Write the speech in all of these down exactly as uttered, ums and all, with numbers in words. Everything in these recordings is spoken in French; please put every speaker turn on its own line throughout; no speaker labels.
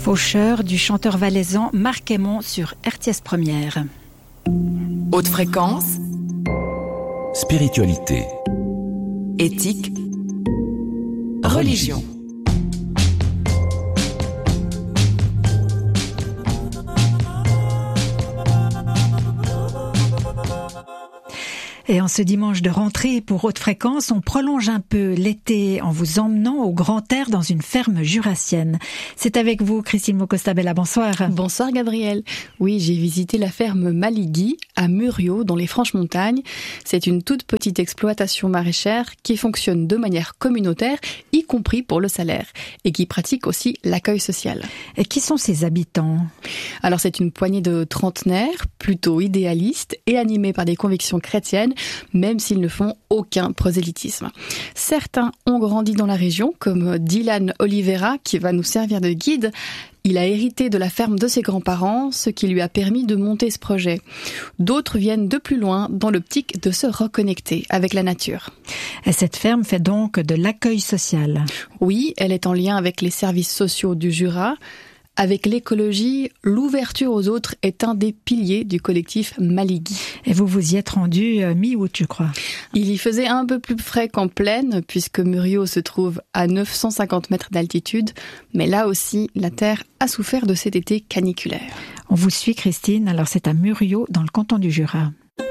Faucheur du chanteur valaisan Marc Aymon sur R T S Première.
Haute fréquence,
spiritualité,
éthique, religion.
Et en ce dimanche de rentrée pour Haute Fréquence, on prolonge un peu l'été en vous emmenant au grand air dans une ferme jurassienne. C'est avec vous, Christine Mocostabella. Bonsoir.
Bonsoir, Gabrielle. Oui, j'ai visité la ferme Maligui à Muriot, dans les Franches-Montagnes. C'est une toute petite exploitation maraîchère qui fonctionne de manière communautaire, y compris pour le salaire, et qui pratique aussi l'accueil social.
Et qui sont ses habitants ?
Alors, c'est une poignée de trentenaires, plutôt idéalistes et animés par des convictions chrétiennes, même s'ils ne font aucun prosélytisme. Certains ont grandi dans la région, comme Dylan Oliveira, qui va nous servir de guide. Il a hérité de la ferme de ses grands-parents, ce qui lui a permis de monter ce projet. D'autres viennent de plus loin, dans l'optique de se reconnecter avec la nature.
Et cette ferme fait donc de l'accueil social ?
Oui, elle est en lien avec les services sociaux du Jura. Avec l'écologie, l'ouverture aux autres est un des piliers du collectif Maligui.
Et vous vous y êtes rendu euh, mi-août, je crois.
Il y faisait un peu plus frais qu'en plaine, puisque Muriot se trouve à neuf cent cinquante mètres d'altitude. Mais là aussi, la terre a souffert de cet été caniculaire.
On vous suit, Christine. Alors c'est à Muriot, dans le canton du Jura.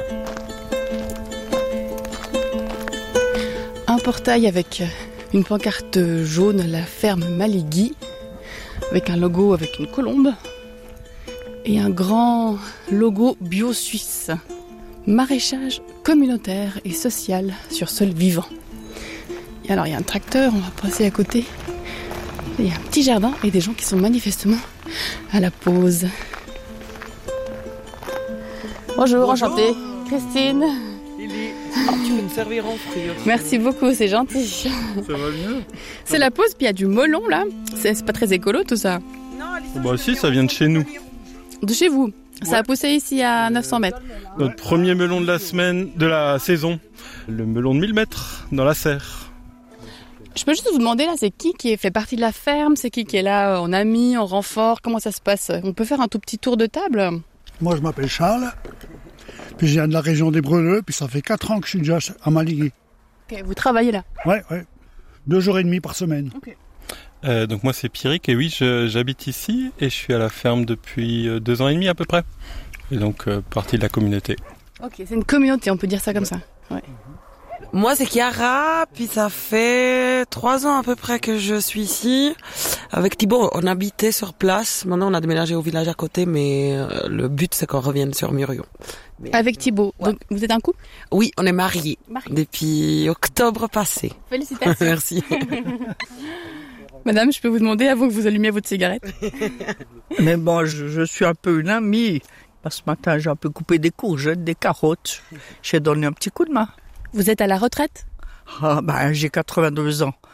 Un portail avec une pancarte jaune, la ferme Maligui, avec un logo avec une colombe et un grand logo bio suisse. Maraîchage communautaire et social sur sol vivant. Et alors il y a un tracteur, on va passer à côté. Il y a un petit jardin et des gens qui sont manifestement à la pause. Bonjour, enchantée. Christine.
Ah, tu veux me servir en fruits.
Merci beaucoup, c'est gentil.
Ça va bien.
C'est la pause, puis il y a du melon là. C'est, c'est pas très écolo tout ça.
Bah si, ça vient de chez nous.
De chez vous. Ça a poussé ici à neuf cents mètres.
Notre premier melon de la semaine, de la saison. Le melon de mille mètres dans la serre.
Je peux juste vous demander là, c'est qui qui fait partie de la ferme ? C'est qui qui est là en ami, en renfort ? Comment ça se passe ? On peut faire un tout petit tour de table ?
Moi je m'appelle Charles. Puis je viens de la région des Breleux, puis ça fait quatre ans que je suis déjà à Maligui.
Ok, vous travaillez là ?
Ouais, ouais. Deux jours et demi par semaine.
Okay.
Euh, donc moi c'est Pierrick et oui, je, j'habite ici et je suis à la ferme depuis euh, deux ans et demi à peu près. Et donc euh, partie de la communauté.
Ok, c'est une communauté, on peut dire ça comme ça. Ouais.
Moi c'est Chiara, puis ça fait trois ans à peu près que je suis ici. Avec Thibaut, on habitait sur place. Maintenant on a déménagé au village à côté, mais euh, le but c'est qu'on revienne sur Muriot. Mais...
Avec Thibaut, ouais. Donc vous êtes un couple ?
Oui, on est mariés
Marié.
Depuis octobre passé.
Félicitations.
Merci.
Madame, je peux vous demander avant que vous allumiez votre cigarette ?
Mais bon, je, je suis un peu une amie. Ce matin, j'ai un peu coupé des courgettes, des carottes. J'ai donné un petit coup de main.
Vous êtes à la retraite ?
Ah ben, j'ai quatre-vingt-deux ans.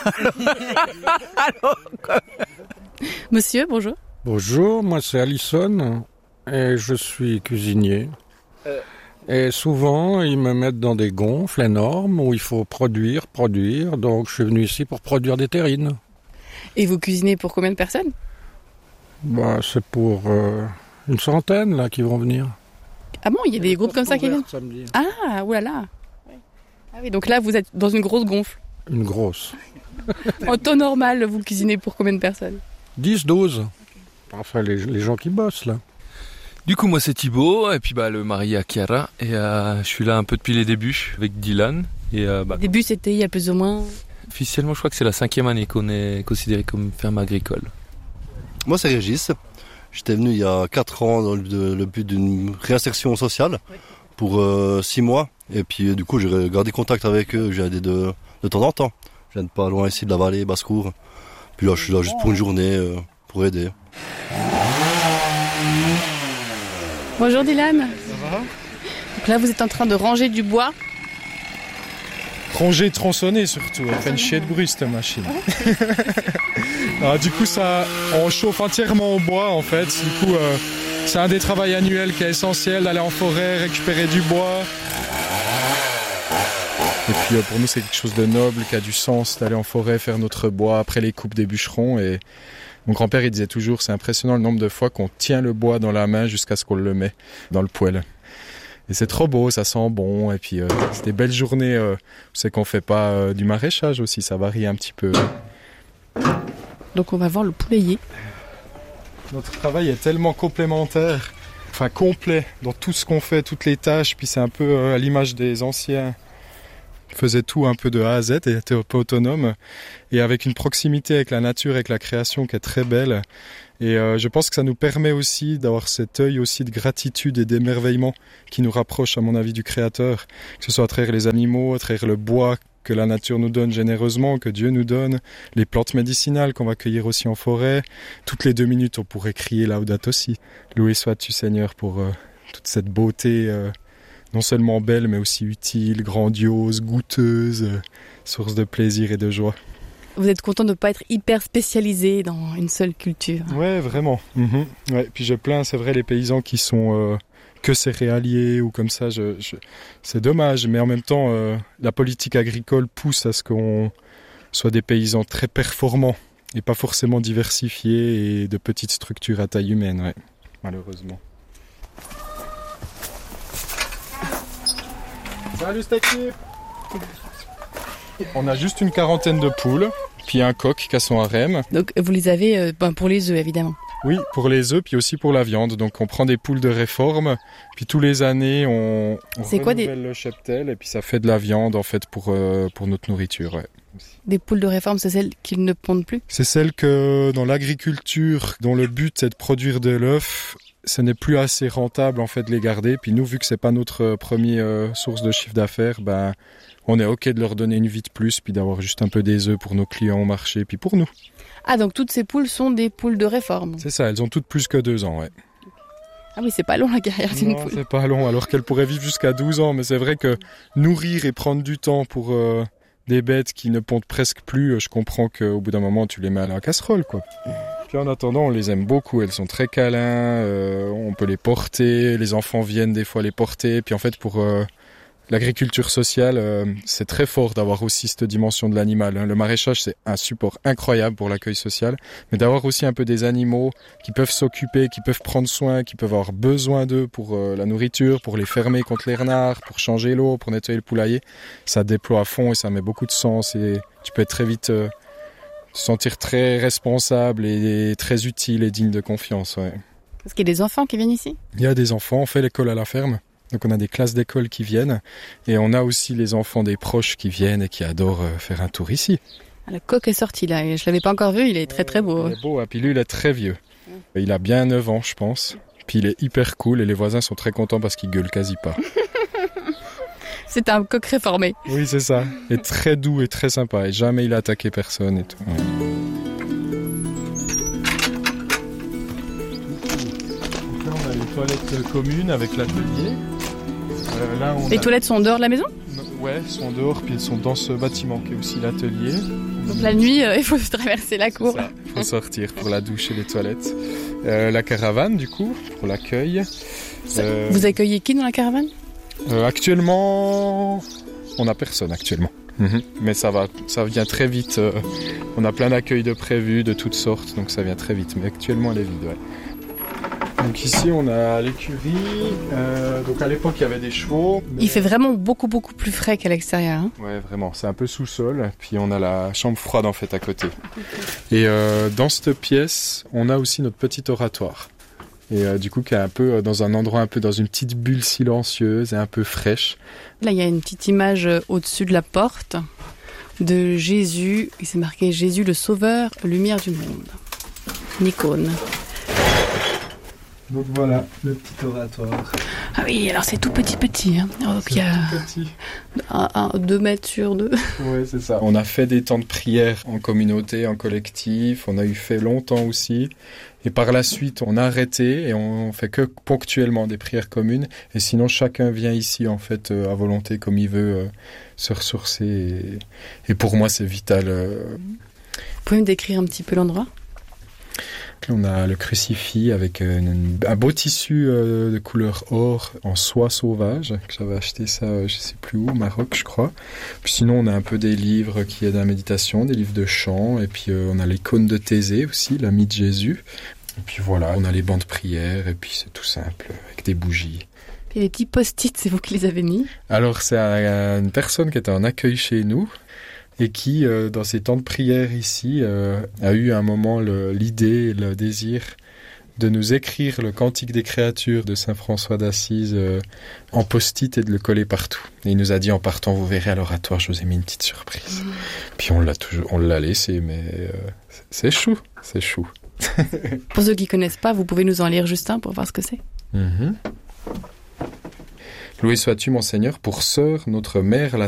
Alors,
Monsieur, bonjour.
Bonjour, moi c'est Alison et je suis cuisinier. Et souvent, ils me mettent dans des gonfles énormes où il faut produire, produire. Donc je suis venu ici pour produire des terrines.
Et vous cuisinez pour combien de personnes ?
Bah, c'est pour euh, une centaine là qui vont venir.
Ah bon, il y a des groupes comme ça qui viennent ?
Samedi.
Ah, oulala. Ah oui, donc là, vous êtes dans une grosse gonfle.
Une grosse.
En temps normal, vous cuisinez pour combien de personnes ?
dix, douze. Enfin, les, les gens qui bossent, là.
Du coup, moi, c'est Thibaut, et puis bah, le mari à Chiara. Et euh, je suis là un peu depuis les débuts, avec Dylan. Et, euh, bah,
le début, c'était il y a plus ou moins...
Officiellement, je crois que c'est la cinquième année qu'on est considéré comme ferme agricole.
Moi, c'est Régis. J'étais venu il y a quatre ans dans le, le but d'une réinsertion sociale pour euh, six mois. Et puis, du coup, j'ai gardé contact avec eux. J'ai aidé de, de temps en temps. Je viens de pas loin ici de la vallée, Basse-Cour. Puis là, je suis là juste pour une journée, euh, pour aider.
Bonjour Dylan.
Ça va ?
Donc là, vous êtes en train de ranger du bois.
Ranger, tronçonner surtout. Elle fait une chier de bruit cette machine. Alors, du coup, ça, on chauffe entièrement au bois en fait. Du coup, euh, c'est un des travaux annuels qui est essentiel, d'aller en forêt, récupérer du bois. Et puis euh, pour nous, c'est quelque chose de noble, qui a du sens d'aller en forêt, faire notre bois après les coupes des bûcherons. Et Mon grand-père, il disait toujours, c'est impressionnant le nombre de fois qu'on tient le bois dans la main jusqu'à ce qu'on le met dans le poêle. Et c'est trop beau, ça sent bon. Et puis, euh, c'est des belles journées. Euh, c'est qu'on fait pas euh, du maraîchage aussi, ça varie un petit peu.
Donc, on va voir le poulailler.
Notre travail est tellement complémentaire, enfin complet dans tout ce qu'on fait, toutes les tâches. Puis c'est un peu euh, à l'image des anciens. Ils faisaient tout un peu de A à Z et étaient un peu autonomes. Et avec une proximité avec la nature, avec la création qui est très belle. Et euh, je pense que ça nous permet aussi d'avoir cet œil aussi de gratitude et d'émerveillement qui nous rapproche, à mon avis, du Créateur. Que ce soit à travers les animaux, à travers le bois que la nature nous donne généreusement, que Dieu nous donne, les plantes médicinales qu'on va cueillir aussi en forêt. Toutes les deux minutes, on pourrait crier Laudato Si. Loué sois-tu Seigneur pour euh, toute cette beauté, euh, non seulement belle, mais aussi utile, grandiose, goûteuse, euh, source de plaisir et de joie.
Vous êtes content de ne pas être hyper spécialisé dans une seule culture.
Ouais, vraiment. Mmh. Ouais. Puis je plains, c'est vrai, les paysans qui sont euh, que céréaliers ou comme ça. Je, je... C'est dommage, mais en même temps, euh, la politique agricole pousse à ce qu'on soit des paysans très performants et pas forcément diversifiés et de petites structures à taille humaine, ouais, malheureusement. Salut cette équipe! On a juste une quarantaine de poules, puis un coq qui a son harem.
Donc vous les avez euh, ben, pour les œufs évidemment.
Oui, pour les œufs, puis aussi pour la viande. Donc on prend des poules de réforme, puis tous les années on, on
C'est quoi,
renouvelle
des...
le cheptel, et puis ça fait de la viande en fait pour, euh, pour notre nourriture. Ouais.
Des poules de réforme, c'est celles qui ne pondent plus?
C'est celles que dans l'agriculture, dont le but c'est de produire de l'œuf, ce n'est plus assez rentable en fait de les garder. Puis nous, vu que c'est pas notre première euh, source de chiffre d'affaires, ben on est ok de leur donner une vie de plus, puis d'avoir juste un peu des œufs pour nos clients au marché, puis pour nous.
Ah, donc toutes ces poules sont des poules de réforme.
C'est ça, elles ont toutes plus que deux ans, ouais.
Ah oui, c'est pas long la carrière d'une poule.
Non, c'est pas long, alors qu'elles pourraient vivre jusqu'à douze ans. Mais c'est vrai que nourrir et prendre du temps pour euh, des bêtes qui ne pondent presque plus, je comprends qu'au bout d'un moment, tu les mets à la casserole, quoi. Puis en attendant, on les aime beaucoup, elles sont très câlins, euh, on peut les porter, les enfants viennent des fois les porter. Puis en fait, pour... Euh, l'agriculture sociale, euh, c'est très fort d'avoir aussi cette dimension de l'animal. Hein. Le maraîchage, c'est un support incroyable pour l'accueil social, mais d'avoir aussi un peu des animaux qui peuvent s'occuper, qui peuvent prendre soin, qui peuvent avoir besoin d'eux pour euh, la nourriture, pour les fermer contre les renards, pour changer l'eau, pour nettoyer le poulailler, ça déploie à fond et ça met beaucoup de sens et tu peux être très vite euh, te sentir très responsable et, et très utile et digne de confiance. Ouais.
Est-ce qu'il y a des enfants qui viennent ici?
Il y a des enfants, on fait l'école à la ferme. Donc on a des classes d'école qui viennent et on a aussi les enfants des proches qui viennent et qui adorent faire un tour ici.
Le coq est sorti là, je l'avais pas encore vu, il est très très beau.
Il est beau, et puis lui il est très vieux. Il a bien neuf ans je pense, puis il est hyper cool et les voisins sont très contents parce qu'il gueule quasi pas.
C'est un coq réformé.
Oui c'est ça, il est très doux et très sympa et jamais il a attaqué personne et tout. Ouais. Donc là on a les toilettes communes avec l'atelier. Euh, là, on
les
a...
toilettes sont dehors de la maison?
Ouais, elles sont dehors, puis elles sont dans ce bâtiment qui est aussi l'atelier.
Donc la nuit, euh, il faut traverser la cour.
Il faut sortir pour la douche et les toilettes. Euh, la caravane, du coup, pour l'accueil.
Euh... Vous accueillez qui dans la caravane?
euh, Actuellement, on n'a personne actuellement. Mm-hmm. Mais ça va, ça vient très vite. Euh, on a plein d'accueils de prévus, de toutes sortes, donc ça vient très vite. Mais actuellement, elle est vide, ouais. Donc ici on a l'écurie, euh, donc à l'époque il y avait des chevaux.
Mais... Il fait vraiment beaucoup beaucoup plus frais qu'à l'extérieur. Hein.
Ouais vraiment, c'est un peu sous-sol, puis on a la chambre froide en fait à côté. Et euh, dans cette pièce, on a aussi notre petit oratoire. Et euh, du coup qui est un peu dans un endroit un peu dans une petite bulle silencieuse et un peu fraîche.
Là il y a une petite image au-dessus de la porte de Jésus, il s'est marqué Jésus le Sauveur, lumière du monde. Une icône.
Donc voilà, le petit oratoire.
Ah oui, alors c'est tout petit petit. Hein. Donc il y a
tout petit.
Un, un, deux mètres sur deux.
Oui, c'est ça. On a fait des temps de prière en communauté, en collectif. On a eu fait longtemps aussi. Et par la suite, on a arrêté et on fait que ponctuellement des prières communes. Et sinon, chacun vient ici, en fait, à volonté, comme il veut, euh, se ressourcer. Et, et pour moi, c'est vital. Euh...
Vous pouvez me décrire un petit peu l'endroit ?
On a le crucifix avec une, un beau tissu euh, de couleur or en soie sauvage, que j'avais acheté ça, euh, je sais plus où, au Maroc, je crois. Puis sinon, on a un peu des livres qui aident à la méditation, des livres de chant, et puis euh, on a l'icône de Thésée aussi, l'ami de Jésus. Et puis voilà, on a les bancs de prière, et puis c'est tout simple, avec des bougies.
Et les petits post-it, c'est vous qui les avez mis?
Alors, c'est à, une personne qui était en accueil chez nous, et qui, euh, dans ces temps de prière ici, euh, a eu à un moment le, l'idée et le désir de nous écrire le Cantique des créatures de saint François d'Assise euh, en post-it et de le coller partout. Et il nous a dit, en partant, vous verrez à l'oratoire, je vous ai mis une petite surprise. Mmh. Puis on l'a toujours, on l'a laissé, mais euh, c'est chou, c'est chou.
Pour ceux qui connaissent pas, vous pouvez nous en lire juste un pour voir ce que c'est.
Mmh. Loué sois-tu, mon Seigneur, pour sœur, notre mère, la